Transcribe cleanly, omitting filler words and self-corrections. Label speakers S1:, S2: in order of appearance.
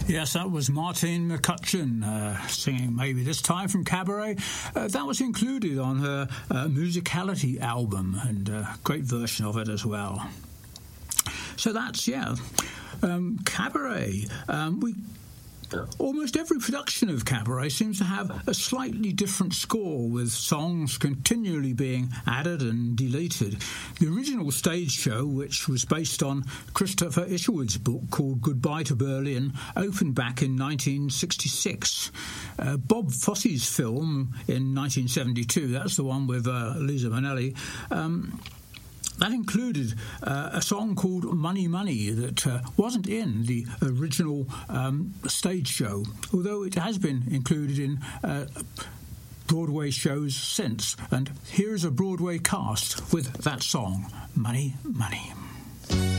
S1: Yes, that was Martine McCutcheon singing Maybe This Time from Cabaret. That was included on her Musicality album, and a great version of it as well. So that's, Cabaret. Almost every production of Cabaret seems to have a slightly different score, with songs continually being added and deleted. The original stage show, which was based on Christopher Isherwood's book called Goodbye to Berlin, opened back in 1966. Bob Fosse's film in 1972, that's the one with Liza Minnelli, that included a song called Money Money that wasn't in the original stage show, although it has been included in Broadway shows since. And here is a Broadway cast with that song, Money Money.